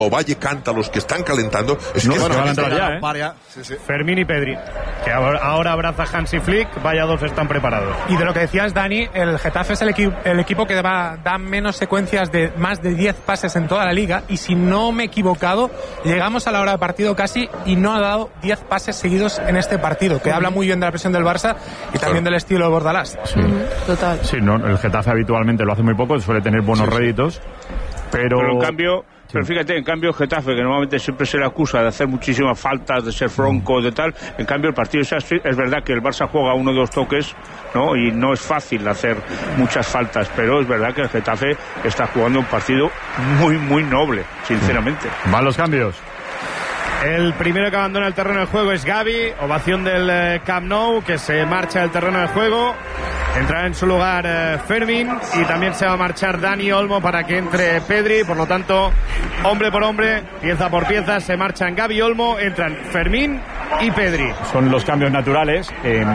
Valle canta, los que están calentando. Es No, que bueno, van a entrar entrar ya, Sí. Fermín y Pedri, que ahora abraza Hansi Flick, vaya dos están preparados. Y de lo que decías, Dani, el Getafe es el equipo que da menos secuencias de más de 10 pases en toda la liga, y si no me he equivocado, llegamos a la hora de partido casi y no ha dado 10 pases seguidos en este partido, que habla muy bien de la presión del Barça y también del estilo de Bordalás. Sí. Total. Sí, no, el Getafe habitualmente lo hace muy poco, suele tener buenos réditos, pero en cambio... Pero fíjate, en cambio Getafe, que normalmente siempre se le acusa de hacer muchísimas faltas, de ser fronco, de tal, en cambio el partido es verdad que el Barça juega 1 o 2 toques, ¿no? Y no es fácil hacer muchas faltas, pero es verdad que el Getafe está jugando un partido muy, muy noble, sinceramente. Van los cambios. El primero que abandona el terreno del juego es Gavi, ovación del Camp Nou, que se marcha del terreno del juego. Entrará en su lugar Fermín, y también se va a marchar Dani Olmo para que entre Pedri. Por lo tanto, hombre por hombre, pieza por pieza, se marchan Gavi y Olmo, entran Fermín y Pedri. Son los cambios naturales.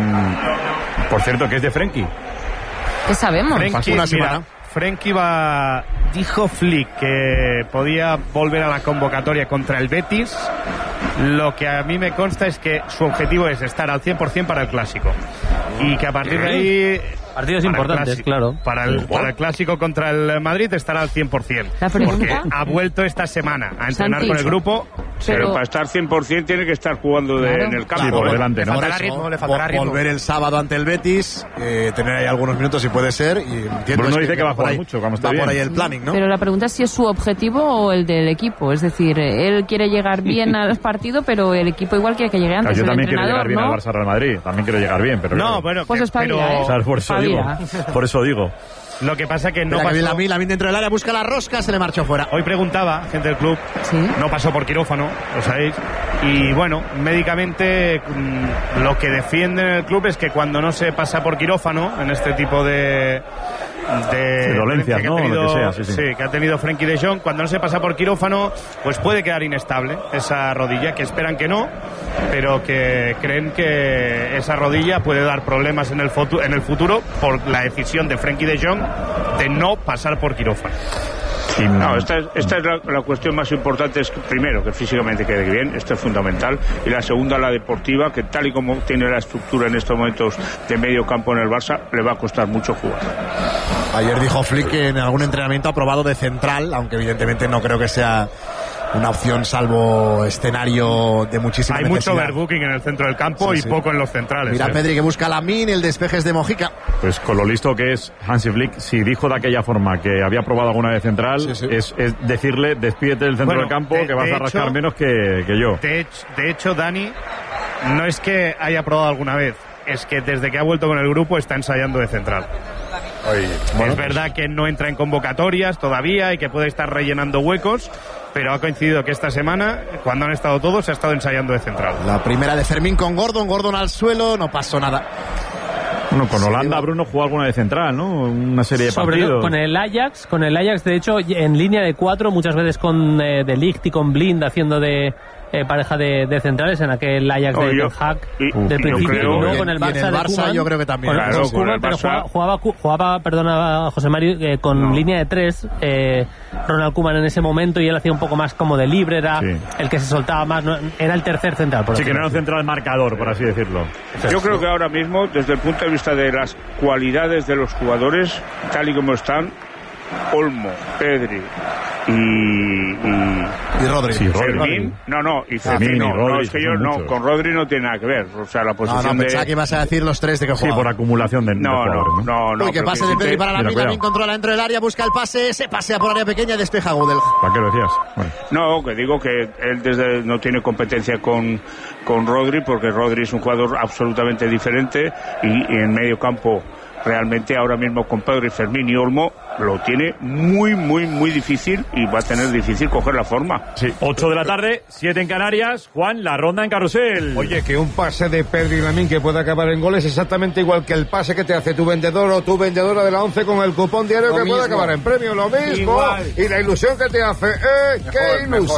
Por cierto, que es de Frenkie. ¿Qué sabemos? Frenkie dijo Flick que podía volver a la convocatoria contra el Betis. Lo que a mí me consta es que su objetivo es estar al 100% para el Clásico, y que a partir de ahí... Partidos importantes, claro. Para el Clásico contra el Madrid estará al 100%. Porque ha vuelto esta semana a entrenar Santi, con el grupo. Pero para estar 100% tiene que estar jugando en el campo. Sí, por delante, ¿no? Le faltará ritmo. Volver el sábado ante el Betis, tener ahí algunos minutos si puede ser. Y Bruno dice que va a jugar mucho, como está bien. Por ahí el planning, ¿no? Pero la pregunta es si es su objetivo o el del equipo. Es decir, él quiere llegar bien al partido, pero el equipo igual quiere que llegue antes. Yo también quiero llegar bien ¿no? al Barça Real Madrid. También quiero llegar bien, pero... No, bueno, pues espabila, O sea, por eso digo. Lo que pasa que no pasó. pasó... Lamin dentro del área, busca la rosca, se le marchó fuera. Hoy preguntaba, gente del club, no pasó por quirófano, lo sabéis. Y bueno, médicamente lo que defienden el club es que cuando no se pasa por quirófano, en este tipo de dolencias, ¿no? Lo que sea, sí, que ha tenido Frenkie de Jong, cuando no se pasa por quirófano, pues puede quedar inestable esa rodilla, que esperan que no, pero que creen que esa rodilla puede dar problemas en el futuro por la decisión de Frenkie de Jong de no pasar por quirófano. No, esta es la cuestión más importante, es que, primero, que físicamente quede bien, esto es fundamental, y la segunda, la deportiva, que tal y como tiene la estructura en estos momentos de medio campo en el Barça, le va a costar mucho jugar. Ayer dijo Flick que en algún entrenamiento ha probado de central, aunque evidentemente no creo que sea una opción salvo escenario de muchísima necesidad. Hay mucho overbooking en el centro del campo y poco en los centrales. Mira Pedri que busca la Lamin, el despeje es de Mojica. Pues con lo listo que es Hansi Flick, si dijo de aquella forma que había probado alguna vez central, es decirle, despídete del centro del campo, que vas a rascar menos que yo. De hecho, Dani, no es que haya probado alguna vez, es que desde que ha vuelto con el grupo está ensayando de central. Es verdad que no entra en convocatorias todavía y que puede estar rellenando huecos, pero ha coincidido que esta semana, cuando han estado todos, se ha estado ensayando de central. La primera de Fermín con Gordon al suelo, no pasó nada. Bueno, con Holanda Bruno jugó alguna de central, ¿no? Una serie de partidos. Con el Ajax, de hecho, en línea de 4, muchas veces con De Ligt y con Blind haciendo de pareja de centrales en aquel Ajax de Ten Hag del principio, y luego con el Barça, en el Barça yo creo que también. Con el Barça. Jugaba, perdona José Mario, con línea de 3, Ronald Koeman en ese momento, y él hacía un poco más como de libre, era el que se soltaba más, era el tercer central. Sí, que no era un central marcador, por así decirlo. Yo creo que ahora mismo, desde el punto de vista de las cualidades de los jugadores, tal y como están, Olmo, Pedri y Rodri. Sí, Fermín, y Fermín, es que con Rodri no tiene nada que ver. O sea, la posición pensaba que ibas a decir los tres de que juegan. Sí, por acumulación de jugadores. Uy, que pase de Pedri para Lamin controla dentro del área, busca el pase, se pasea por área pequeña y despeja Gudel. ¿Para qué lo decías? Bueno. No, que digo que él no tiene competencia con Rodri, porque Rodri es un jugador absolutamente diferente, y en medio campo realmente ahora mismo con Pedri, Fermín y Olmo lo tiene muy, muy, muy difícil, y va a tener difícil coger la forma. Sí, 8 de la tarde, 7 en Canarias. Juan, la ronda en carrusel. Oye, que un pase de Pedri y Lamin que puede acabar en goles es exactamente igual que el pase que te hace tu vendedor o tu vendedora de la 11 con el cupón diario que puede acabar en premio, lo mismo. Igual. Y la ilusión que te hace, ¡qué ilusión! Mejor.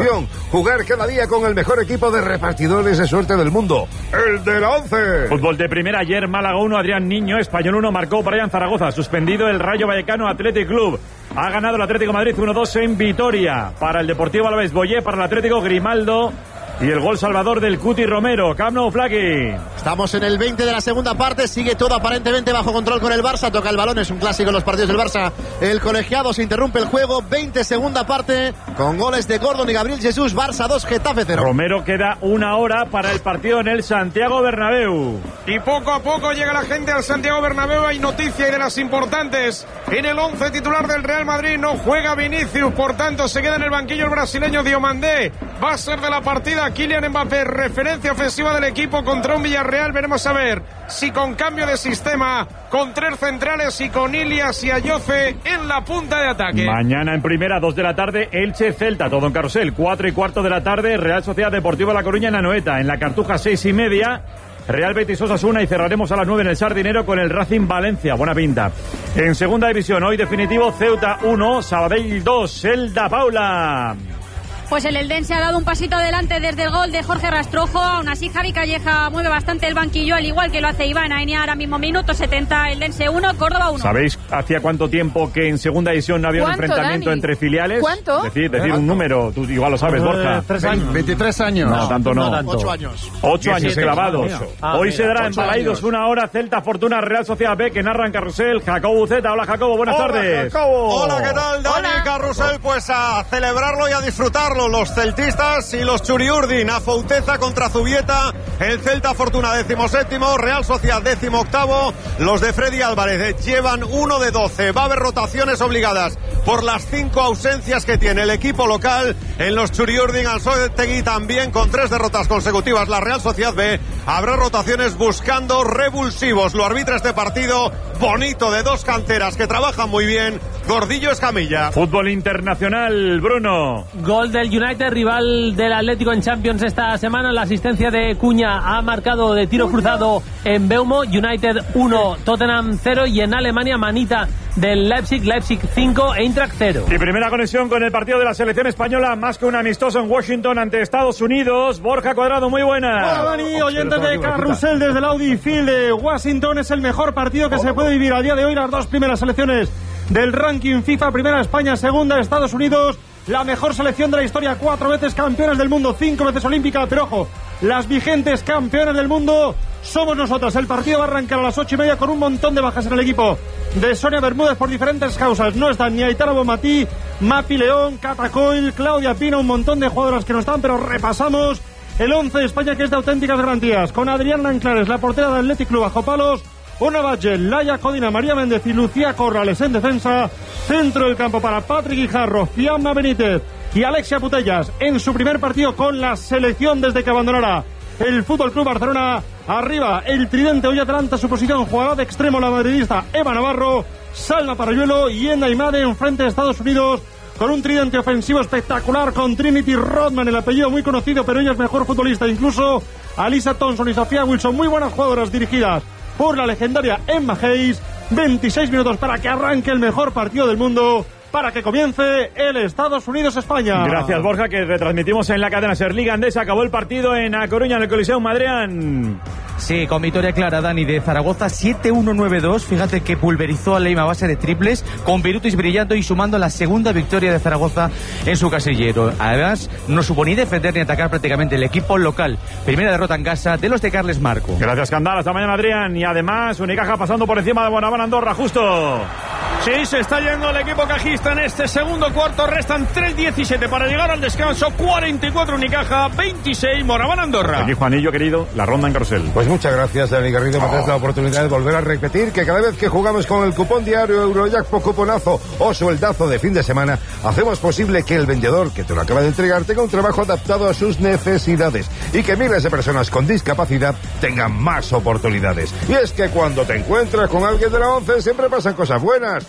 jugar cada día con el mejor equipo de repartidores de suerte del mundo, el de la 11. Fútbol de primera, ayer Málaga 1, Adrián Niño, Español 1, marcó Brian Zaragoza, suspendido el Rayo Vallecano Athletic Club. Ha ganado el Atlético de Madrid 1-2 en Vitoria. Para el Deportivo Alavés, Boyé, para el Atlético, Grimaldo. Y el gol salvador del Cuti Romero. Camp Nou, Flaqui. Estamos en el 20 de la segunda parte. Sigue todo aparentemente bajo control con el Barça. Toca el balón, es un clásico en los partidos del Barça. El colegiado, se interrumpe el juego. 20 segunda parte con goles de Gordon y Gabriel Jesús. Barça 2, Getafe 0. Romero, queda una hora para el partido en el Santiago Bernabéu. Y poco a poco llega la gente al Santiago Bernabéu. Hay noticia y de las importantes. En el 11 titular del Real Madrid no juega Vinicius. Por tanto, se queda en el banquillo el brasileño Diomandé. Va a ser de la partida Kylian Mbappé, referencia ofensiva del equipo contra un Villarreal. Veremos a ver si con cambio de sistema, con 3 centrales y con Ilias y Ayoce en la punta de ataque. Mañana en primera, 2 de la tarde, Elche-Celta, todo en carrusel. 4:15 de la tarde, Real Sociedad Deportiva La Coruña en Anoeta. En la Cartuja, 6:30. Real Betis Osasuna, y cerraremos a las 9 en el Sardinero con el Racing Valencia. Buena pinta. En segunda división, hoy definitivo, Ceuta 1, Sabadell 2, Selda Paula. Pues el Eldense ha dado un pasito adelante desde el gol de Jorge Rastrojo. Aún así, Javi Calleja mueve bastante el banquillo, al igual que lo hace Iván Aenia. Ahora mismo minuto 70, Eldense 1, Córdoba 1. ¿Sabéis hacía cuánto tiempo que en segunda división no había un enfrentamiento, Dani, entre filiales? ¿Cuánto? Decir un número, tú igual lo sabes, Borja. 3 años. 23 años. No, tanto no. 8 años. 8 años clavados. Hoy se dará en Balaidos 1 hora, Celta Fortuna, Real Sociedad B, que narra en carrusel Jacobo Buceta. Hola, Jacobo, buenas tardes. Jacobo. Hola, ¿qué tal, Dani? Carrusel, pues a celebrarlo y a disfrutarlo. Los celtistas y los Churiurdin, a Fouteza contra Zubieta, el Celta Fortuna 17º, Real Sociedad 18º, los de Freddy Álvarez llevan 1 de 12, va a haber rotaciones obligadas por las 5 ausencias que tiene el equipo local. En los Churiurdin, Anzoátegui también con 3 derrotas consecutivas, la Real Sociedad B, habrá rotaciones buscando revulsivos. Lo arbitra este partido bonito de 2 canteras que trabajan muy bien, Gordillo Escamilla. Fútbol internacional, Bruno. Gol del United, rival del Atlético en Champions esta semana. La asistencia de Cuña ha marcado de tiro cruzado en Beumo. United 1, Tottenham 0. Y en Alemania, manita del Leipzig 5, Eintracht 0. Y primera conexión con el partido de la selección española, más que un amistoso en Washington ante Estados Unidos. Borja Cuadrado, muy buena. Hola, Dani, oyentes de Carrusel desde el Audi Field de Washington. Es el mejor partido que se puede vivir a día de hoy. Las 2 primeras selecciones del ranking FIFA, primera España, segunda Estados Unidos. La mejor selección de la historia, 4 veces campeones del mundo, 5 veces olímpica, pero ojo, las vigentes campeones del mundo somos nosotros. El partido va a arrancar a las 8:30 con un montón de bajas en el equipo de Sonia Bermúdez por diferentes causas. No están ni Aitana Bonmatí, Mapi León, Catacoil, Claudia Pina, un montón de jugadoras que no están, pero repasamos el 11 de España, que es de auténticas garantías, con Adrián Lanclares, la portera del Athletic Club bajo palos, Ona Batlle, Laia Codina, María Méndez y Lucía Corrales en defensa. Centro del campo para Patrick Guijarro, Fiamma Benítez y Alexia Putellas en su primer partido con la selección desde que abandonará el Fútbol Club Barcelona. Arriba el tridente, hoy adelanta su posición, jugará de extremo la madridista Eva Navarro, Salma Parayuelo y Enda Imade en frente de Estados Unidos, con un tridente ofensivo espectacular con Trinity Rodman, el apellido muy conocido, pero ella es mejor futbolista incluso, Alyssa Thompson y Sofía Wilson, muy buenas jugadoras dirigidas por la legendaria Emma Hayes. 26 minutos para que arranque el mejor partido del mundo, para que comience el Estados Unidos-España. Gracias, Borja, que retransmitimos en la cadena Ser Liga Andesa. Acabó el partido en A Coruña, en el Coliseo Madrián. Sí, con victoria clara, Dani, de Zaragoza, 7-1-9-2. Fíjate que pulverizó a Leima a base de triples, con Virutis brillando y sumando la segunda victoria de Zaragoza en su casillero. Además, no supo ni defender ni atacar prácticamente el equipo local. Primera derrota en casa de los de Carles Marco. Gracias, Candal. Hasta mañana, Adrián. Y además, Unicaja pasando por encima de Bonaván Andorra, justo. Sí, se está yendo el equipo cajista en este segundo cuarto. Restan 3:17 para llegar al descanso. 44 Unicaja, 26 Moraván Andorra. Aquí, Juanillo, querido, la ronda en carrusel. Pues muchas gracias, Dani Garrido. Me das la oportunidad de volver a repetir que cada vez que jugamos con el cupón diario Eurojackpot Cuponazo o sueldazo de fin de semana, hacemos posible que el vendedor que te lo acaba de entregar tenga un trabajo adaptado a sus necesidades y que miles de personas con discapacidad tengan más oportunidades. Y es que cuando te encuentras con alguien de la 11 siempre pasan cosas buenas.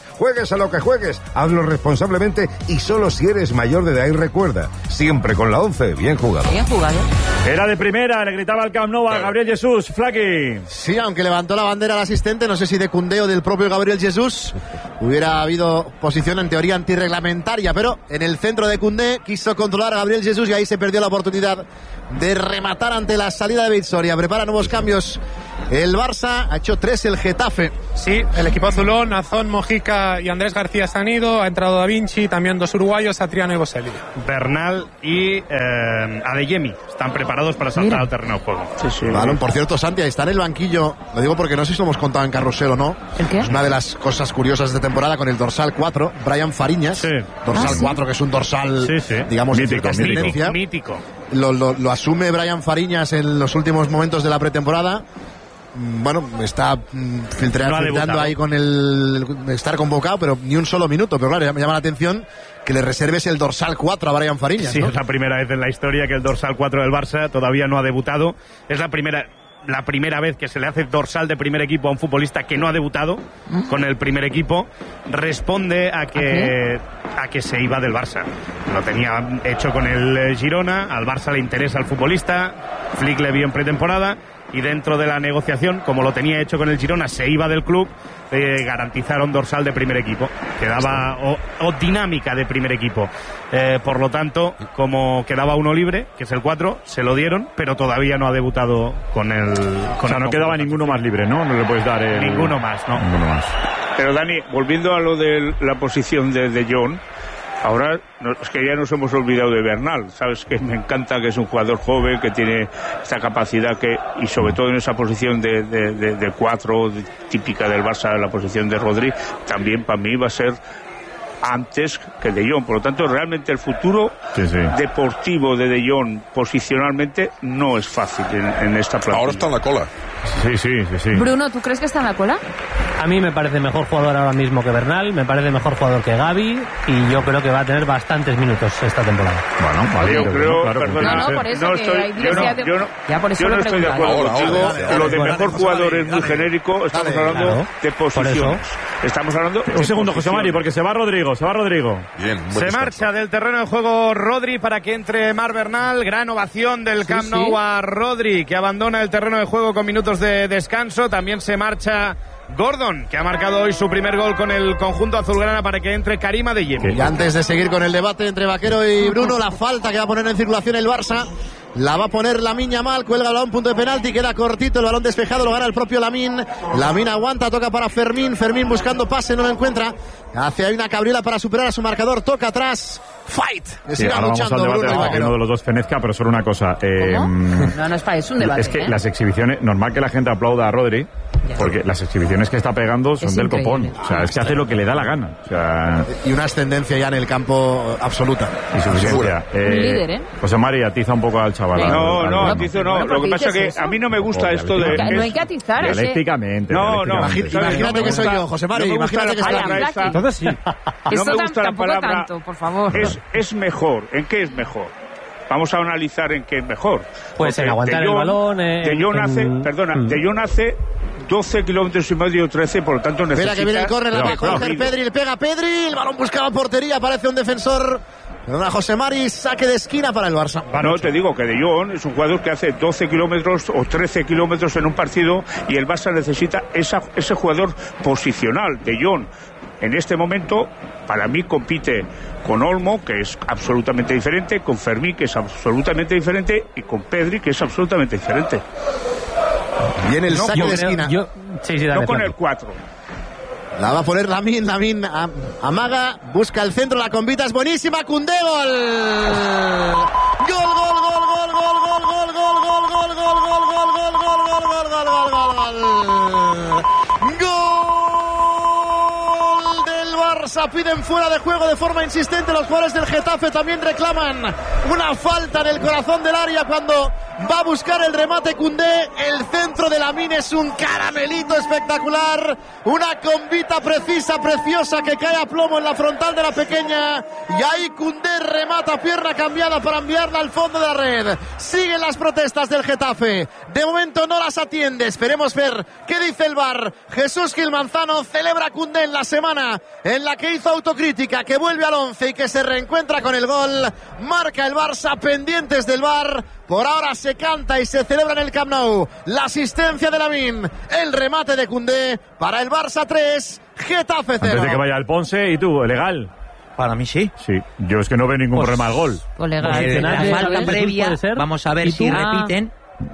Juegues a lo que juegues, hazlo responsablemente y solo si eres mayor de edad. Y recuerda, siempre con la 11, bien jugado. Bien jugado. Era de primera, le gritaba al Camp Nou a Gabriel Jesús. Flaky. Sí, aunque levantó la bandera al asistente, no sé si de Koundé o del propio Gabriel Jesús, hubiera habido posición en teoría antirreglamentaria, pero en el centro de Koundé quiso controlar a Gabriel Jesús y ahí se perdió la oportunidad de rematar ante la salida de Vitsoria. Prepara nuevos cambios el Barça, ha hecho 3 el Getafe. Sí, el equipo azulón, Nazón, Mojica y Andrés García se han ido, ha entrado Da Vinci, también 2 uruguayos, Atriano y Boselli. Bernal y Adeyemi están preparados para saltar al terreno de juego. Sí. Balón, por cierto, Santi, está en el banquillo, lo digo porque no sé si lo hemos contado en Carrusel o no. ¿El qué? Es una de las cosas curiosas de temporada con el dorsal 4, Brian Fariñas. Sí. Dorsal 4, que es un dorsal, digamos, mítico. Lo asume Brian Fariñas en los últimos momentos de la pretemporada. Bueno, está filtrando ahí con el estar convocado, pero ni un solo minuto. Pero claro, me llama la atención que le reserves el dorsal 4 a Brian Fariñas. Sí, ¿no? es la primera vez en la historia que el dorsal 4 del Barça todavía no ha debutado. Es la primera vez que se le hace dorsal de primer equipo a un futbolista que no ha debutado con el primer equipo. Responde a que se iba del Barça. Lo tenía hecho con el Girona, al Barça le interesa el futbolista, Flick le vio en pretemporada y dentro de la negociación, como lo tenía hecho con el Girona, se iba del club, garantizaron dorsal de primer equipo, quedaba o dinámica de primer equipo. Por lo tanto, como quedaba uno libre, que es el 4, se lo dieron, pero todavía no ha debutado con el... no quedaba ninguno más libre, ¿no? No le puedes dar Ninguno más, ¿no? Ninguno más. Pero Dani, volviendo a lo de la posición de John, ahora es que ya nos hemos olvidado de Bernal. Sabes que me encanta, que es un jugador joven, que tiene esta capacidad y sobre todo en esa posición de 4 típica del Barça, la posición de Rodri, también para mí va a ser antes que De Jong. Por lo tanto, realmente el futuro deportivo de De Jong posicionalmente no es fácil en esta plantilla. Ahora está en la cola. Sí. Bruno, ¿tú crees que está en la cola? A mí me parece mejor jugador ahora mismo que Bernal, me parece mejor jugador que Gavi y yo creo que va a tener bastantes minutos esta temporada. Bueno, vale, yo creo, claro, perdona, por eso no que estoy, hay yo no estoy de acuerdo contigo. Lo de mejor jugador es muy genérico. Estamos hablando de posiciones. Estamos hablando un segundo, José Mari, porque se va Rodrigo. Bien, se marcha del terreno de juego Rodri para que entre Marc Bernal. Gran ovación del Camp Nou a Rodri, que abandona el terreno de juego con minutos de descanso. También se marcha Gordon, que ha marcado hoy su primer gol con el conjunto azulgrana, para que entre Karim Adeyemi. Y antes de seguir con el debate entre Vaquero y Bruno, la falta que va a poner en circulación el Barça la va a poner Lamine Yamal, cuelga el balón, punto de penalti, queda cortito, el balón despejado, lo gana el propio Lamine. Lamine aguanta, toca para Fermín buscando pase, no lo encuentra, hace ahí una cabriola para superar a su marcador, toca atrás, fight. Ahora vamos al debate hasta que uno de los dos fenezca, pero solo una cosa. No es para eso, un debate. Es que las exhibiciones, normal que la gente aplauda a Rodri, porque las exhibiciones que está pegando son del copón. O sea, es que hace lo que le da la gana. O sea, y una ascendencia ya en el campo absoluta. Y suficiencia. Un líder, José Mari, atiza un poco al chaval. No, atizo no. Lo que pasa es que a mí no me gusta esto de... No hay que atizar. Dialécticamente. No. Imagínate que soy yo, José Mari. Imagínate que soy Entonces sí. No me gusta la palabra. Tanto, por favor. Es mejor. ¿En qué es mejor? Vamos a analizar en qué es mejor. Pues en aguantar el balón. De Jong hace 12 kilómetros y medio, 13, por lo tanto necesita... Espera que viene el córner, la va a coger Pedri, le pega Pedri, el balón buscaba portería, aparece un defensor... Perdona, José Mari, saque de esquina para el Barça. No, te digo que De Jong es un jugador que hace 12 kilómetros o 13 kilómetros en un partido y el Barça necesita ese jugador posicional. De Jong, en este momento, para mí compite con Olmo, que es absolutamente diferente, con Fermín, que es absolutamente diferente, y con Pedri, que es absolutamente diferente. Viene el saque de esquina. No con el 4. La va a poner Lamine amaga, busca el centro, la convita, es buenísima, Koundé, gol. Gol del Barça, piden fuera de juego de forma insistente los jugadores del Getafe, también reclaman una falta en el corazón del área cuando Va a buscar el remate Koundé. El centro de Lamine es un caramelito espectacular. Una combita precisa, preciosa, que cae a plomo en la frontal de la pequeña. Y ahí Koundé remata pierna cambiada para enviarla al fondo de la red. Siguen las protestas del Getafe. De momento no las atiende. Esperemos ver qué dice el VAR. Jesús Gil Manzano celebra Koundé en la semana en la que hizo autocrítica, que vuelve al 11 y que se reencuentra con el gol. Marca el Barça, pendientes del VAR. Por ahora se canta y se celebra en el Camp Nou la asistencia de Lamine, el remate de Koundé para el Barça 3, Getafe 0. Antes de que vaya el Ponce, ¿y tú? ¿Legal? Para mí sí. Sí, yo es que no veo ningún problema al gol. La falta previa, vamos a ver si repiten.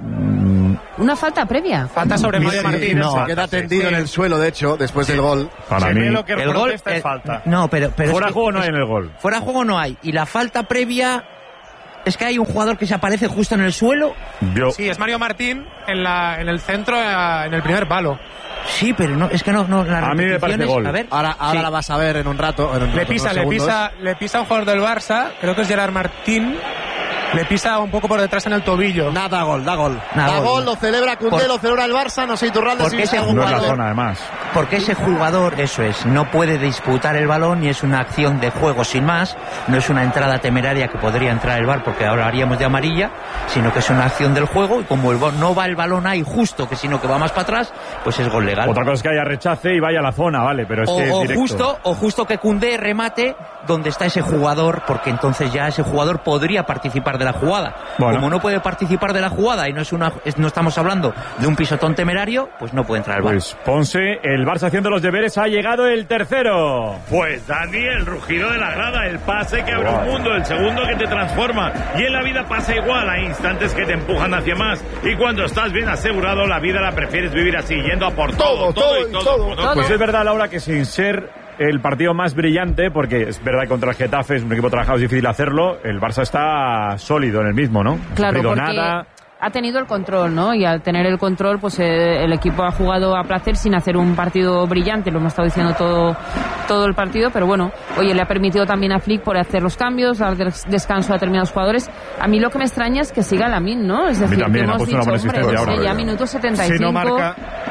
¿Una falta previa? Falta sobre Mario Martín. No, queda tendido en el suelo, de hecho, después del gol. Para mí, el gol es falta. No, pero fuera de juego no hay en el gol. Fuera de juego no hay. Y la falta previa es que hay un jugador que se aparece justo en el suelo. Sí, es Mario Martín en el centro, en el primer palo. Sí, pero no, es que no a mí me parece gol. A ver, ahora sí. la vas a ver en un rato. Le pisa un jugador del Barça, creo que es Gerard Martín. Le pisa un poco por detrás en el tobillo. Nada, gol, da gol. Da gol, lo celebra Koundé, lo celebra el Barça, no sé, Iturralde. Porque ese no es la zona, además. Porque ese jugador, eso es, no puede disputar el balón y es una acción de juego sin más. No es una entrada temeraria que podría entrar el VAR porque ahora haríamos de amarilla, sino que es una acción del juego y como no va el balón ahí justo, que sino que va más para atrás, pues es gol legal. Otra cosa es que haya rechace y vaya a la zona, vale, pero es que es directo. Justo que Koundé remate donde está ese jugador, porque entonces ya ese jugador podría participar de la jugada. Bueno. Como no puede participar de la jugada y no estamos hablando de un pisotón temerario, pues no puede entrar al VAR. Pues Ponce, el Barça haciendo los deberes, ha llegado el tercero. Pues Dani, el rugido de la grada, el pase que abre un mundo, el segundo que te transforma. Y en la vida pasa igual, hay instantes que te empujan hacia más. Y cuando estás bien asegurado, la vida la prefieres vivir así, yendo a por todo. Pues es verdad, Laura, que sin ser el partido más brillante, porque es verdad que contra el Getafe es un equipo trabajado, es difícil hacerlo, el Barça está sólido en el mismo, ¿no? Claro, no ha porque nada. ha tenido el control, ¿no? Y al tener el control, pues el equipo ha jugado a placer sin hacer un partido brillante, lo hemos estado diciendo todo el partido, pero bueno, oye, le ha permitido también a Flick por hacer los cambios, dar descanso a determinados jugadores. A mí lo que me extraña es que siga Lamine, ¿no? Es decir, también, que hemos dicho, hombre, ya minuto 75. Si no marca...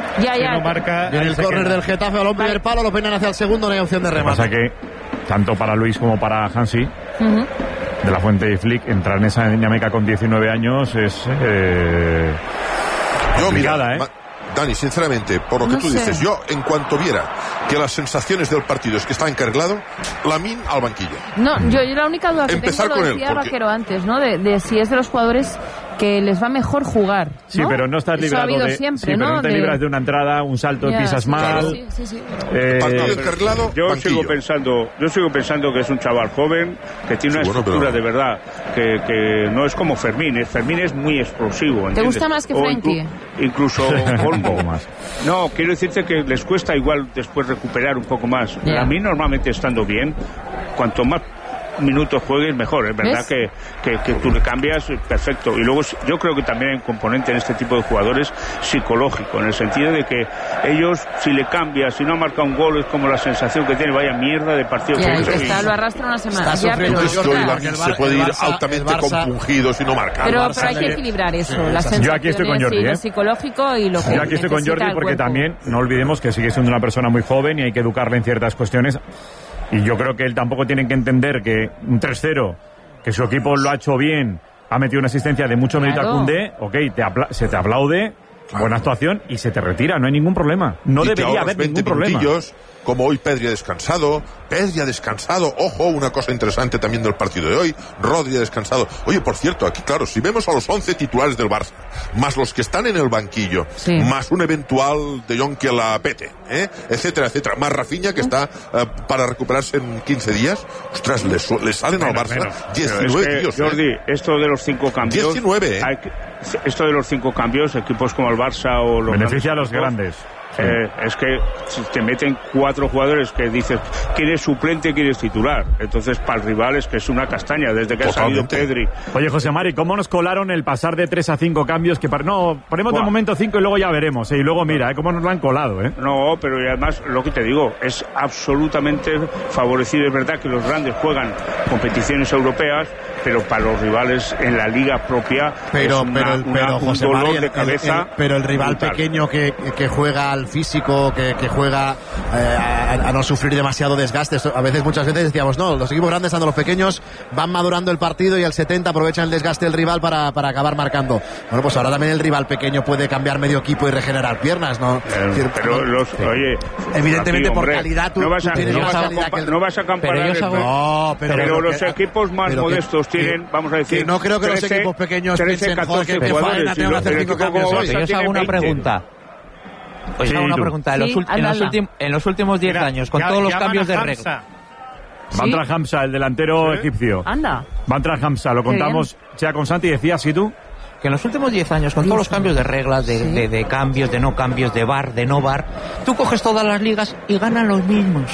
en el córner del Getafe al primer palo, lo peinan hacia el segundo, no hay opción de remate. Pasa que tanto para Luis como para Hansi, de la Fuente y Flick, entrar en esa dinámica con 19 años es complicada, Dani, sinceramente, por lo que tú dices, yo en cuanto viera que las sensaciones del partido es que está encarrilado, Lamine al banquillo. No, yo la única duda que tengo, lo decía Vaquero antes, ¿no? De si es de los jugadores que les va mejor jugar, ¿no? Sí, pero no estás librado Eso ha habido de... siempre, sí, ¿no? pero no te libras de una entrada, un salto, pisas mal... Sí. Partido encarrilado, yo sigo pensando que es un chaval joven, que tiene una estructura de verdad, que no es como Fermín. Fermín es muy explosivo, ¿entiendes? ¿Te gusta más que Frenkie? Incluso Olmo. No, quiero decirte que les cuesta igual después recuperar un poco más. A mí normalmente estando bien, cuanto más minutos juegues mejor, es verdad que tú le cambias, perfecto. Y luego yo creo que también hay un componente en este tipo de jugadores psicológico, en el sentido de que ellos, si le cambias, si no ha marcado un gol, es como la sensación que tiene, vaya mierda de partido. Lo arrastra una semana. Se puede ir altamente compungido si no marca. Pero hay que equilibrar eso, las sensaciones, yo aquí estoy con Jordi, lo psicológico y lo que yo aquí estoy con Jordi porque también no olvidemos que sigue siendo una persona muy joven y hay que educarle en ciertas cuestiones. Y yo creo que él tampoco tiene que entender que un 3-0, que su equipo lo ha hecho bien, ha metido una asistencia de mucho mérito a Koundé, se te aplaude, buena actuación y se te retira, no hay ningún problema. No debería haber ningún problema. Como hoy Pedri ha descansado, ojo, una cosa interesante también del partido de hoy, Rodri ha descansado. Oye, por cierto, aquí claro, si vemos a los 11 titulares del Barça, más los que están en el banquillo, más un eventual De Jong que la pete, etcétera, más Rafinha que está para recuperarse en 15 días, ostras, le salen al Barça 19 tíos. Jordi, esto de los 5 cambios... 19, esto de los 5 cambios, equipos como el Barça o los... Beneficia a los grandes. Es que si te meten 4 jugadores que dices, ¿quién es suplente, quién es titular? Entonces, para el rival es que es una castaña desde que ha salido Pedri. Oye, José Mari, ¿cómo nos colaron el pasar de 3 a 5 cambios? No, ponemos de momento 5 y luego ya veremos. Y luego mira, cómo nos lo han colado. No, pero y además, lo que te digo, es absolutamente favorecido. Es verdad que los grandes juegan competiciones europeas, pero para los rivales en la liga propia pero un José dolor Mari, de cabeza. pero el rival brutal. Pequeño que juega al físico, que juega a no sufrir demasiado desgaste. Muchas veces decíamos, no, los equipos grandes, cuando los pequeños van madurando el partido y al 70 aprovechan el desgaste del rival para acabar marcando. Bueno, pues ahora también el rival pequeño puede cambiar medio equipo y regenerar piernas, ¿no? Oye, evidentemente por calidad tú tienes más calidad que el... No vas a comparar, pero los equipos más modestos tienen, vamos a decir, no creo que 13, los equipos pequeños 13, 14 jugadores. Tengan que hacer 5 cambios. Yo os hago una pregunta. En los últimos 10 años, con todos los cambios de regla. Bantra Hamza, el delantero egipcio. Anda. Bantra Hamza, lo contamos ya con Santi, decías, ¿y tú? Que en los últimos 10 años, con todos los cambios de reglas, de cambios, de no cambios, de VAR, de no VAR, tú coges todas las ligas y ganan los mismos.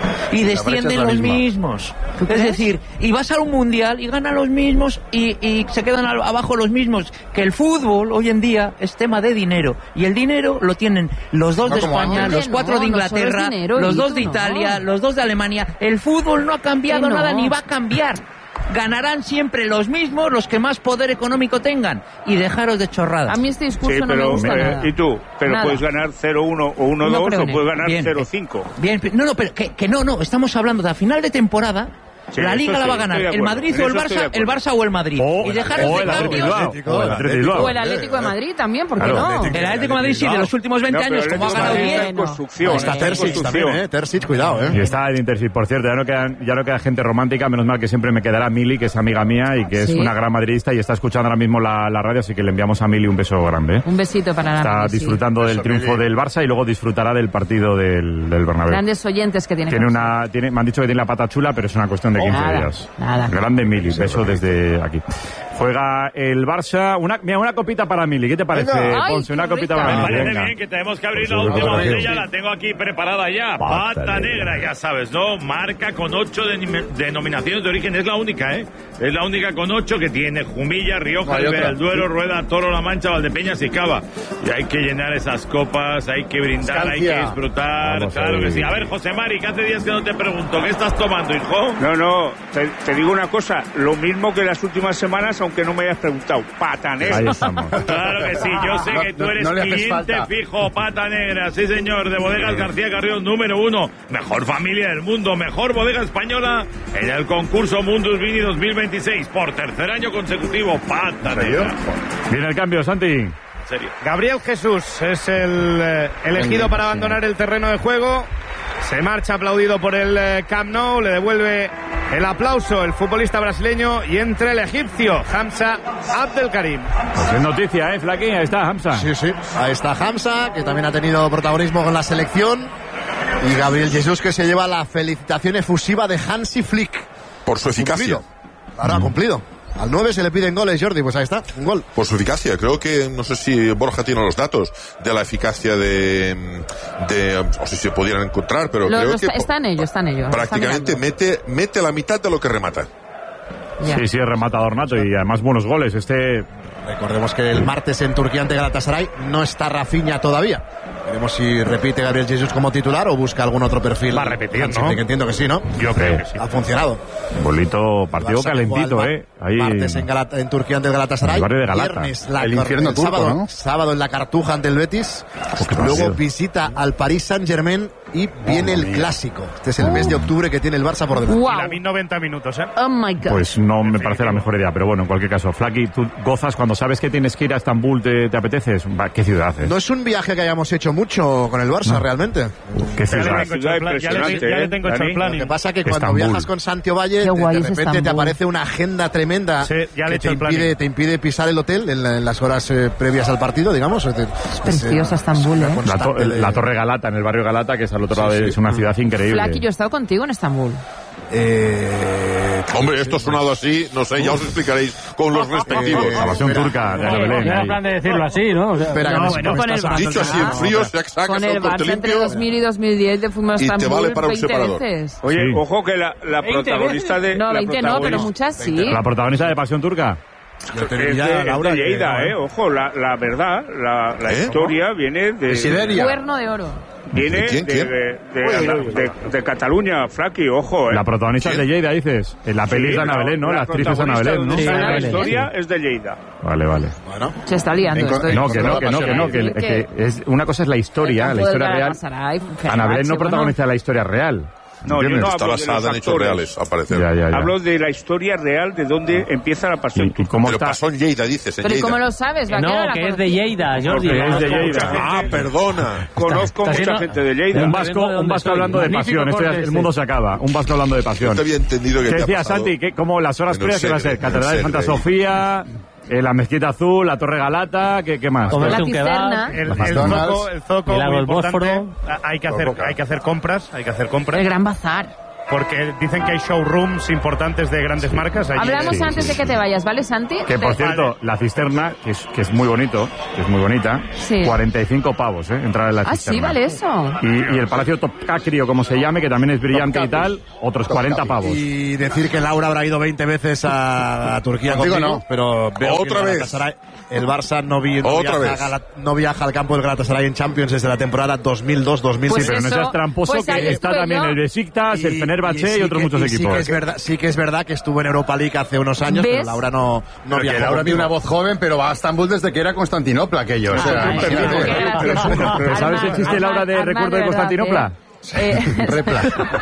Y descienden los mismos. Es decir, y vas a un mundial y ganan los mismos y se quedan abajo los mismos. Que el fútbol hoy en día es tema de dinero. Y el dinero lo tienen los 2 de España, los 4 de Inglaterra, los 2 de Italia, los 2 de Alemania. El fútbol no ha cambiado nada ni va a cambiar. Ganarán siempre los mismos, los que más poder económico tengan. Y dejaros de chorradas. A mí este discurso no me gusta nada. ¿Y tú? Pero nada. Puedes ganar 0-1 o 1-2 o puedes ganar 0-5. Bien, no, pero que no, estamos hablando de a final de temporada. Sí, la Liga la va a ganar el Madrid o el Barça o el Madrid. Y dejar este cambio. O el Atlético de Madrid también, ¿por qué no? El Atlético de Madrid sí, de los últimos 20 años, como ha ganado 10. Está Terzic también, Terzic, cuidado, Y está el Intercity, por cierto, ya no queda gente romántica, menos mal que siempre me quedará Mili, que es amiga mía y que es una gran madridista y está escuchando ahora mismo la radio, así que le enviamos a Mili un beso grande. Un besito para la Está disfrutando del triunfo del Barça y luego disfrutará del partido del Bernabéu. Grandes oyentes que tiene. Me han dicho que tiene la pata chula, pero es una cuestión de 15 días. Nada. Grande Mili, beso desde aquí. Juega el Barça. Una copita para Mili. ¿Qué te parece, Ponce? Una copita para Mili. Me parece bien que tenemos que abrir la última botella. La tengo aquí preparada ya. Pata negra, ya sabes, ¿no? Marca con 8 denominaciones de origen. Es la única, ¿eh? Es la única con 8 que tiene Jumilla, Rioja, Ribera del Duero, Rueda, Toro, La Mancha, Valdepeñas y Cava. Y hay que llenar esas copas, hay que brindar, hay que disfrutar. Vamos, claro que sí. A ver, José Mari, que hace días que no te pregunto. ¿Qué estás tomando, hijo? No, te digo una cosa. Lo mismo que las últimas semanas, aunque no me hayas preguntado. Pata negra. Ahí estamos. Claro que sí. Yo sé que tú eres cliente fijo. Pata negra. Sí, señor. De Bodegas García Carrión, número 1. Mejor familia del mundo. Mejor bodega española en el concurso Mundus Vini 2026. Por tercer año consecutivo. Pata negra. Viene el cambio, Santi. ¿Serio? Gabriel Jesús es el elegido para abandonar el terreno de juego. Se marcha aplaudido por el Camp Nou. Le devuelve el aplauso el futbolista brasileño y entre el egipcio Hamza Abdelkarim. Pues es noticia, Flaquín. Ahí está Hamza. Sí. Ahí está Hamza, que también ha tenido protagonismo con la selección. Y Gabriel Jesús, que se lleva la felicitación efusiva de Hansi Flick. Por su eficacia. Ahora ha cumplido. Al 9 se le piden goles, Jordi, pues ahí está, un gol. Por su eficacia, creo que, no sé si Borja tiene los datos de la eficacia o si se pudieran encontrar, pero creo que... Está en ello. Prácticamente mete la mitad de lo que remata. Yeah. Sí, es rematador nato y además buenos goles. Recordemos que el martes en Turquía ante Galatasaray no está Rafinha todavía. Veremos si repite Gabriel Jesús como titular o busca algún otro perfil. Va a repetir, ¿no? Que entiendo que sí, ¿no? Yo creo que sí. Ha funcionado. Bolito, partido calentito, Ahí martes en Turquía ante el Galatasaray. El barrio de Galata. Viernes, el infierno turco, sábado, ¿no? Sábado en la Cartuja ante el Betis. Luego visita al Paris Saint-Germain y viene el Clásico. Este es el mes de octubre que tiene el Barça por delante. Wow. Y la 1090 minutos, ¿eh? Oh my God. Pues no me parece la mejor idea, pero bueno, en cualquier caso, Flaki, tú gozas cuando sabes que tienes que ir a Estambul, ¿te apetece? ¿Qué ciudad es? No es un viaje que hayamos hecho mucho con el Barça, realmente. ¿Qué ciudad? Ya le tengo hecho el plan. Lo que pasa es que cuando viajas con Santi Valle, de repente te aparece una agenda tremenda que te impide pisar el hotel en las horas previas al partido, digamos. Es preciosa Estambul, ¿eh? La Torre Galata, en el barrio Galata, que es al otro lado, es una ciudad increíble. Flaki, yo he estado contigo en Estambul. Hombre, esto ha sonado así, no sé, ya os explicaréis con los respectivos. La pasión turca de Ana Belén. Era plan de decirlo así, ¿no? O sea, Espera, no, que bueno, con el Barça. Dicho así en frío, se sacas Con el el corte Barça entre limpio 2000 y 2010 de fuimos a y te Estambul vale para un 20 separador. veces. Oye, Sí. ojo que la protagonista de... No, la 20 no, pero muchas sí. La protagonista de Pasión Turca. Es de Lleida, ojo, la verdad, la historia viene de... Cuerno de oro. Viene ¿Quién? de Cataluña, Flaqui, ojo. La protagonista es de Lleida, dices. En la peli es de Ana Belén, ¿no? La actriz es Ana Belén, ¿no? La historia es de Lleida. Vale. Se está liando esto. No, que es, una cosa es la historia real. Ana Belén no protagoniza la historia real. No, yo no Está hablo de basada los en hechos actores. reales, al parecer. Ya. Hablo de la historia real de dónde empieza la pasión. ¿Y cómo Pero está? pasó en Lleida, dices, en Pero ¿y Lleida. cómo lo sabes? no, que es de Lleida, Jordi. Porque es de Lleida. Ah, perdona. Conozco mucha gente de Lleida. Un vasco hablando de pasión. Esto ya, el mundo se acaba. Un vasco hablando de Yo pasión. te había entendido que ¿Qué te ha decía pasado Santi? ¿Cómo las horas en el previas que va a ser? Segre, Catedral de en el Santa Segre. Sofía, la Mezquita Azul, la Torre Galata, ¿qué más? Comerte La un kebab. cisterna. El zoco, El lago muy del importante. Bósforo. Hay que hacer compras, El Gran Bazar. porque dicen que hay showrooms importantes de grandes marcas. Allí. Hablamos antes de que te vayas, ¿vale, Santi? Que por cierto, la cisterna, que es muy bonito, que es muy bonita, Sí. 45 pavos, entrar en la Ah, cisterna. sí, vale eso. Y el Palacio Topkapi, o como se llame, que también es brillante y tal, otros 40 pavos. Y decir que Laura habrá ido 20 veces a Turquía contigo, no. pero veo Otra que vez. Galatasaray- el Barça Otra vez. no viaja al campo del Galatasaray en Champions desde la temporada 2002-2006. Pues Sí, pero no eso, seas tramposo, pues ahí que está estuve también yo. el Besiktas, el Fenerbahce y sí otros que- muchos sí equipos. que es verdad que estuvo en Europa League hace unos años, ¿Ves? pero Laura no Porque viajó Laura tiene conmigo. una voz joven, pero va a Estambul desde que era Constantinopla aquello. O sea, Ay, sí, imagínate. qué gracioso. ¿Pero sabes el chiste, Laura, de Armand, recuerdo de verdad, Constantinopla? Repla.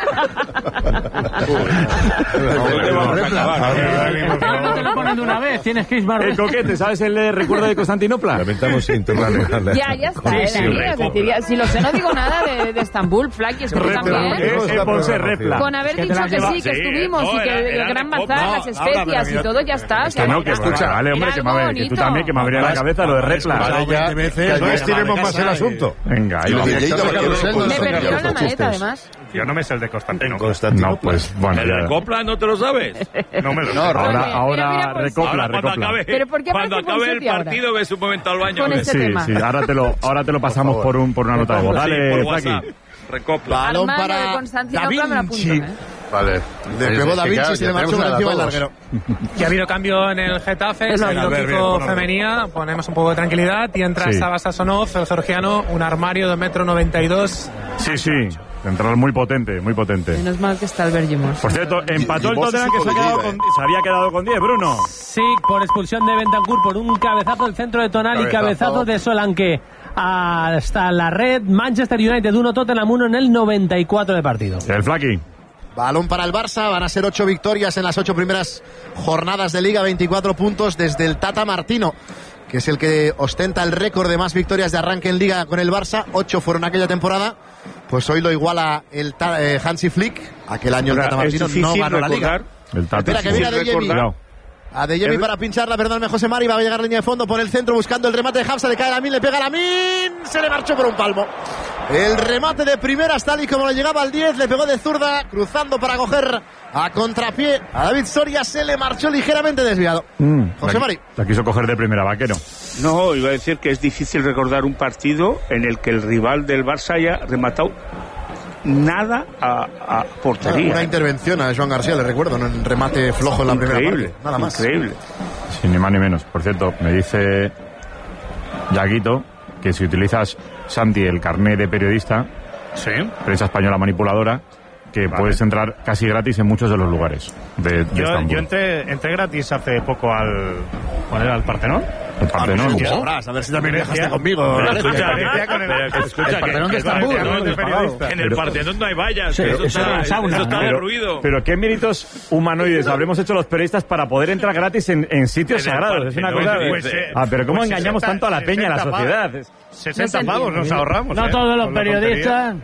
No te lo ponen de una vez, tienes que ir más El coquete, ¿sabes el recuerdo de Constantinopla? Lamentamos internarle. Ya está, Dani, si lo sé, no digo nada de Estambul, Flaki, es que tú también. Ponse repla. Con haber dicho que sí, que estuvimos y que el Gran Bazar, las especias y todo, ya está. Que no, que escucha, vale, hombre, que tú también, que me abría la cabeza lo de repla. Vale, ya, que no estiremos más el asunto. Venga, ahí Y lo los de tienes. Lleida, Me perdieron la maleta, además. Yo no me sé el de Constantinopla. No, pues bueno, ¿El de ya. Copla no te lo sabes? No me lo sé. Ahora Mira, pues, recopla, Ahora cuando recopla. acabe, ¿Pero por qué cuando aparece acabe el Ponseti ahora? partido ves un momento al baño. Con ves. este Sí, tema. sí, ahora te lo pasamos por una nota de voz. Sí, Dale, por Flaki. WhatsApp. Recopla. Balón Armando de para Constantinopla Da me lo apunto, Vinci. Vale. Le pegó Da Vinci y se le marchó por encima del larguero. Ya ha habido cambio en el Getafe, se ha ido Kiko Femenía, ponemos un poco de tranquilidad y entra Sí. Saba Sasonov, el georgiano, un armario de 1,92 m. Sí. Central muy potente, muy potente. Menos mal que está el Bergimos. Por cierto, empató el vos Tottenham sos que hijo de Lleida, se había quedado con 10, Bruno. Sí, por expulsión de Bentancur, por un cabezazo del centro de Tonali, cabezazo de Solanke hasta la red. Manchester United 1, Tottenham 1 en el 94 de partido. El Flaki. Balón para el Barça, van a ser 8 victorias en las 8 primeras jornadas de Liga, 24 puntos desde el Tata Martino, que es el que ostenta el récord de más victorias de arranque en Liga con el Barça. 8 fueron aquella temporada, pues hoy lo iguala el Hansi Flick. Aquel año el Tata Martino no ganó la Liga. El Tata. Espera, que viene Adeyemi. Adeyemi para pincharla, perdón, José Mari, va a llegar a línea de fondo por el centro buscando el remate de Hafsa, le cae a Lamin, le pega a Lamin, se le marchó por un palmo. El remate de primeras, tal y como le llegaba al 10, le pegó de zurda, cruzando para coger a contrapié a David Soria, se le marchó ligeramente desviado. José Mari. La quiso coger de primera, Vaquero. No, iba a decir que es difícil recordar un partido en el que el rival del Barça haya rematado nada a portería. Una intervención a Joan García, le recuerdo, en un remate flojo en la primera parte. Nada más. Increíble. Sí, ni más ni menos. Por cierto, me dice Yaguito que si utilizas, Santi, el carné de periodista, prensa española manipuladora, que puedes entrar casi gratis en muchos de los lugares de Estambul. Yo entré gratis hace poco al Partenón. El Partenón. Tú sabrás, a ver si también viajaste conmigo. Pero escucha, Partenón de Estambul. En el Partenón no hay vallas. Sí, Eso está Pero- derruido. Pero qué méritos humanoides habremos hecho los periodistas para poder entrar gratis en sitios En el sagrados. Es una cosa Partenón, de... pero cómo pues engañamos 60, tanto a la peña, a la 60 sociedad. 60 pavos nos ahorramos. No todos los con la periodistas.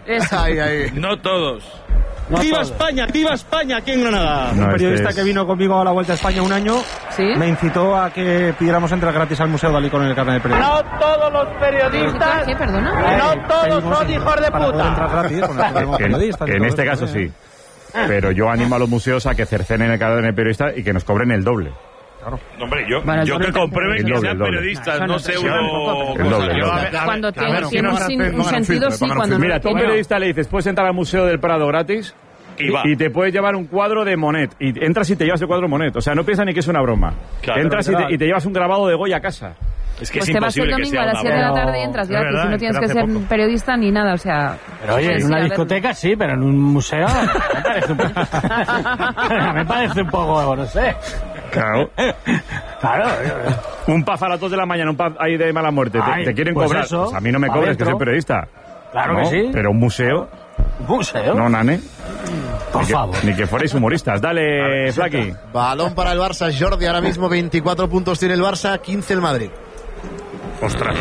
No todos. ¡Viva España! ¡Viva España! Aquí en Granada. No, Un periodista este es- que vino conmigo a la Vuelta a España un año ¿Sí? me incitó a que pidiéramos entrar gratis al Museo Dalí con el carnet de periodista. No todos los periodistas. ¿Qué? ¿Perdona? No todos son hijos de Para poder entrar puta. gratis con el carnet de periodista. que en este caso sí. pero yo animo a los museos a que cercenen el cadáver del periodista y que nos cobren el doble. Claro. Hombre, yo que doble comprueben que el sean doble. periodistas, Eso no no sé sé, uno... el doble. Cuando tiene un sentido, sí, cuando no Mira, tú a un periodista le dices, puedes entrar al Museo del Prado gratis y te puedes llevar un cuadro de Monet. Y entras y te llevas el cuadro de Monet. O sea, no piensa ni que es una broma. Claro, entras y te llevas un grabado de Goya a casa. Es que pues te vas el domingo a las 7 de la tarde y entras gratis. Y no tienes que ser periodista ni nada, o sea... Pero oye, en una discoteca sí, pero en un museo me parece un poco, no sé. Claro. Un pub a las 2 de la mañana, un pub ahí de mala muerte. Te quieren pues cobrar. eso, Pues a mí no me cobres, que soy periodista. Claro ¿no? que sí. Pero un museo... ¿Un museo? No, nane. Por favor. Ni que fuerais humoristas. Dale, Flaqui. Balón para el Barça, Jordi. Ahora mismo 24 puntos tiene el Barça, 15 el Madrid. Ostras.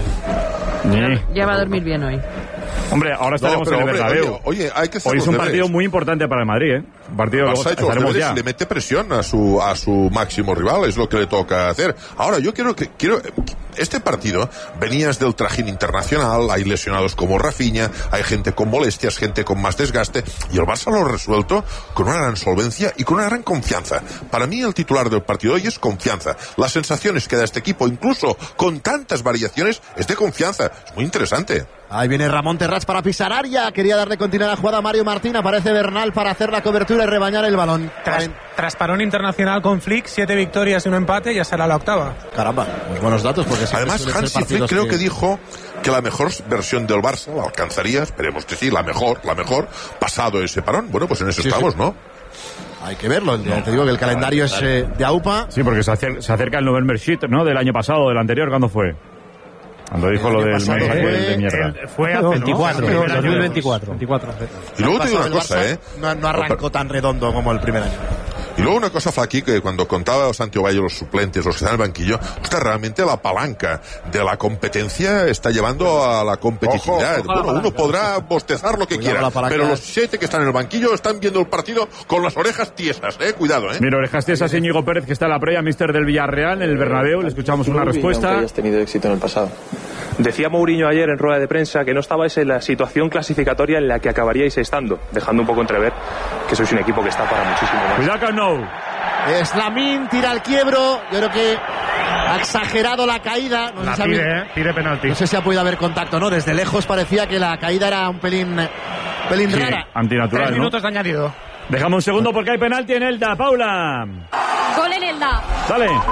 Ya va a dormir bien hoy. Hombre, ahora estaremos en el Bernabéu. Oye, hay que hoy es un partido muy importante para el Madrid, ¿eh? Un partido Barça ha hecho los deberes y le mete presión a su máximo rival, es lo que le toca hacer. Ahora, yo quiero este partido, venías del trajín internacional, hay lesionados como Rafinha, hay gente con molestias, gente con más desgaste, y el Barça lo ha resuelto con una gran solvencia y con una gran confianza. Para mí el titular del partido hoy es confianza. Las sensaciones que da este equipo, incluso con tantas variaciones, es de confianza. Es muy interesante. Ahí viene Ramón Terrats para pisar área. Quería darle continuidad a la jugada a Mario Martín. Aparece Bernal para hacer la cobertura y rebañar el balón. Tras parón internacional con Flick, 7 victorias y un empate, ya será la octava. Caramba, pues buenos datos. Porque además, Hansi Flick creo que dijo que la mejor versión del Barça la alcanzaría, esperemos que sí, la mejor, pasado ese parón. Bueno, pues en eso estamos, ¿no? Hay que verlo. Te digo que el calendario es de AUPA. Sí, porque se acerca el November Sheet, ¿no? Del año pasado, del anterior, ¿cuándo fue? Cuando dijo lo del mensaje de mierda. Fue hace 24, 2024. Y luego te digo una cosa, No arrancó tan redondo como el primer año. Y luego una cosa, Flaqui, que cuando contaba Santiago Valle los suplentes, los que están en el banquillo, realmente la palanca de la competencia está llevando a la competitividad. Bueno, uno podrá bostezar lo que quiera, pero los 7 que están en el banquillo están viendo el partido con las orejas tiesas, cuidado, Mira, orejas tiesas, Íñigo Pérez, que está en la previa, míster del Villarreal, en el Bernabéu, le escuchamos una respuesta. Hayas tenido éxito en el pasado. Decía Mourinho ayer en rueda de prensa que no estabais en la situación clasificatoria en la que acabaríais estando, dejando un poco entrever que sois un equipo que está para muchísimo más. Cuidado con No. Es Lamine, tira el quiebro. Yo creo que ha exagerado la caída. No sé pide penalti. No sé si ha podido haber contacto, ¿no? Desde lejos parecía que la caída era un pelín rara. Antinatural, 3 minutos de añadido. Dejamos un segundo porque hay penalti en Elda. Paula. Gol en Elda. Dale. Gol.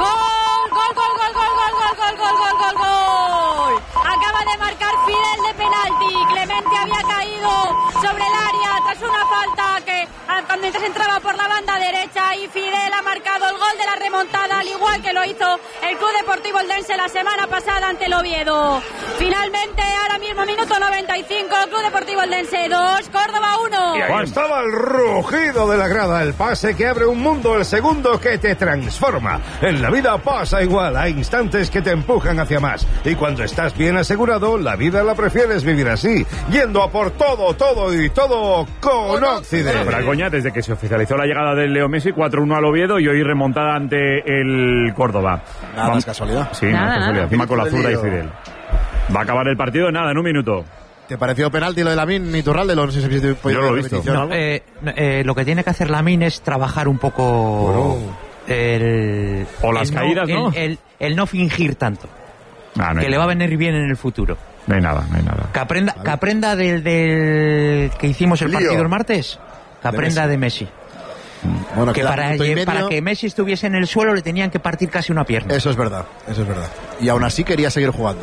Acaba de marcar Fidel de penalti. Clemente había caído sobre el área tras una falta que mientras entraba por la banda derecha, y Fidel ha marcado el gol de la remontada, al igual que lo hizo el Club Deportivo Eldense la semana pasada ante el Oviedo. Finalmente, ahora mismo minuto 95, Club Deportivo Eldense 2, Córdoba 1. Y ahí estaba el rugido de la grada, el pase que abre un mundo, el segundo que te transforma. En la vida pasa igual, hay instantes que te empujan hacia más, y cuando estás bien asegurado, la vida la prefieres vivir así, yendo a por todo con Occident. Bragoña, desde que se oficializó la llegada del Leo Messi, 4-1 al Oviedo y hoy remontada ante el Córdoba. Nada más casualidad. Sí, nada, casualidad. Encima con la zurda y Fidel. Va a acabar el partido en un minuto. ¿Te pareció penalti lo de Lamine Iturralde? No sé si yo lo he visto. Lo que tiene que hacer Lamine es trabajar un poco las caídas, ¿no? El no fingir tanto. Que le va a venir bien en el futuro. No hay nada. Que aprenda del que hicimos el partido el martes. Que aprenda de Messi. Bueno, que para que Messi estuviese en el suelo le tenían que partir casi una pierna. Eso es verdad. Y aún así quería seguir jugando.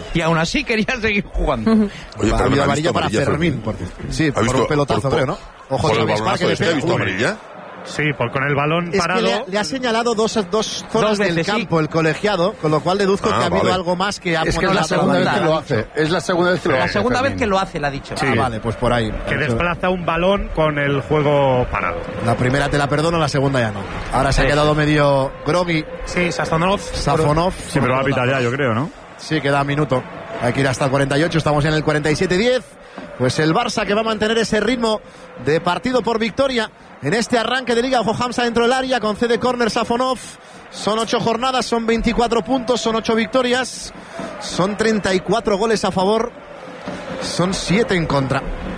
Oye, ha habido amarilla para Fermín. Sí, por un pelotazo, creo, ¿no? Ojo de Gaspar, que le pega. ¿Ha visto amarilla? Sí, con el balón parado. Que le ha señalado dos zonas del campo, el colegiado, con lo cual deduzco que ha habido algo más que ha Es que es la segunda vez que lo hace. Es la segunda vez que lo hace. La segunda vez que lo hace, le ha dicho. Sí. Vale, pues por ahí. Que desplaza un balón con el juego parado. La primera te la perdono, la segunda ya no. Ahora se ha quedado medio groggy. Sí, Safonov. Sí, pero va a pitar ya, yo creo, ¿no? Sí, queda un minuto. Hay que ir hasta el 48, estamos en el 47-10. Pues el Barça que va a mantener ese ritmo de partido por victoria en este arranque de Liga. Ojo, Hamza dentro del área, concede córner Safonov. Son 8 jornadas, son 24 puntos, son 8 victorias, son 34 goles a favor, son 7 en contra.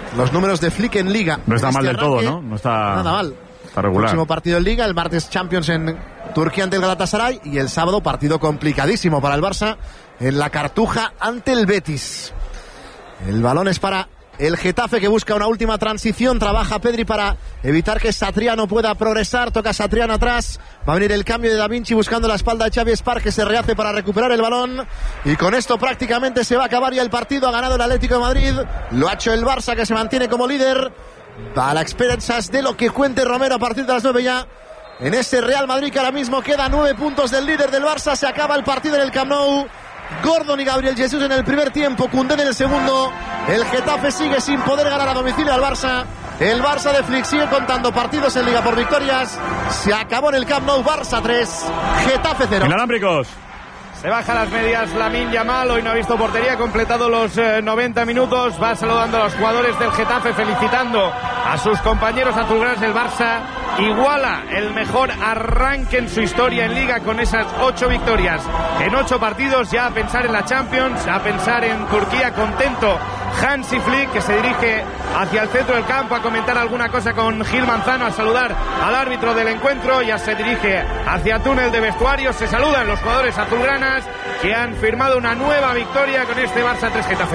los números de Flick en Liga. No está mal del todo, ¿no? No está nada mal. Está regular. Próximo partido en Liga, el martes Champions en Turquía ante el Galatasaray y el sábado partido complicadísimo para el Barça en la Cartuja ante el Betis. El balón es para el Getafe, que busca una última transición. Trabaja Pedri para evitar que Satriano pueda progresar. Toca Satriano atrás. Va a venir el cambio de Da Vinci buscando la espalda de Xavi Espark, que se rehace para recuperar el balón. Y con esto prácticamente se va a acabar ya el partido. Ha ganado el Atlético de Madrid. Lo ha hecho el Barça, que se mantiene como líder. A la expensas de lo que cuente Romero a partir de las 9 ya. En ese Real Madrid que ahora mismo queda 9 puntos del líder del Barça. Se acaba el partido en el Camp Nou. Gordon y Gabriel Jesús en el primer tiempo, Koundé en el segundo. El Getafe sigue sin poder ganar a domicilio al Barça. El Barça de Flick sigue contando partidos en Liga por victorias. Se acabó en el Camp Nou. Barça 3, Getafe 0. Inalámbricos. Se baja las medias Lamine Yamal, hoy no ha visto portería, completado los 90 minutos, va saludando a los jugadores del Getafe, felicitando a sus compañeros azulgranas del Barça, iguala el mejor arranque en su historia en Liga con esas 8 victorias en 8 partidos, ya a pensar en la Champions, a pensar en Turquía, contento Hansi Flick, que se dirige hacia el centro del campo a comentar alguna cosa con Gil Manzano, a saludar al árbitro del encuentro, ya se dirige hacia túnel de vestuarios, se saludan los jugadores azulgranas que han firmado una nueva victoria con este Barça 3 Getafe.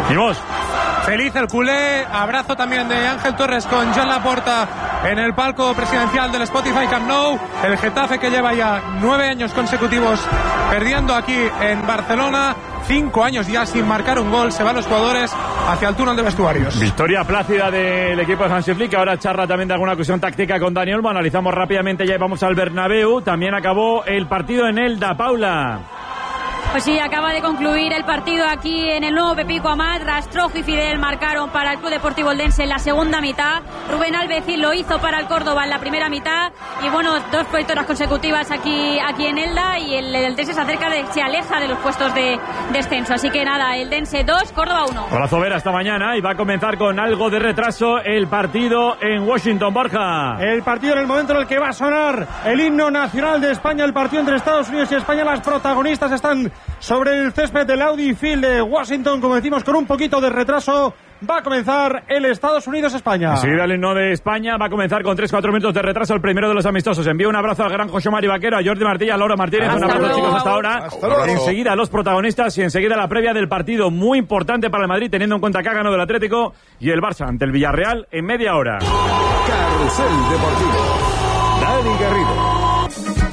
Feliz el culé, abrazo también de Ángel Torres con Joan Laporta en el palco presidencial del Spotify Camp Nou. El Getafe, que lleva ya 9 años consecutivos perdiendo aquí en Barcelona, 5 años ya sin marcar un gol, se van los jugadores hacia el túnel de vestuarios. Victoria plácida del equipo de Hansi Flick, ahora charla también de alguna cuestión táctica con Dani Olmo. Analizamos rápidamente ya y vamos al Bernabéu. También acabó el partido en Elda, Paula. Pues sí, acaba de concluir el partido aquí en el nuevo Pepico Amat. Rastrojo y Fidel marcaron para el Club Deportivo Eldense en la segunda mitad. Rubén Alveci lo hizo para el Córdoba en la primera mitad. Y bueno, 2 victorias consecutivas aquí en Elda. Y el Eldense se aleja de los puestos de descenso. Así que nada, Eldense 2, Córdoba 1. Abrazo Vera esta mañana y va a comenzar con algo de retraso el partido en Washington, Borja. El partido en el momento en el que va a sonar el himno nacional de España, el partido entre Estados Unidos y España. Las protagonistas están sobre el césped del Audi Field de Washington, como decimos, con un poquito de retraso. Va a comenzar el Estados Unidos-España. Enseguida el himno de España va a comenzar con 3-4 minutos de retraso el primero de los amistosos. Envío un abrazo al gran José Mari Vaquero, a Jordi Martí, a Laura Martínez. Un abrazo, chicos, hasta ahora. Enseguida los protagonistas y enseguida la previa del partido muy importante para el Madrid, teniendo en cuenta que ha ganado el Atlético y el Barça ante el Villarreal en media hora. Carrusel Deportivo. Dani Garrido.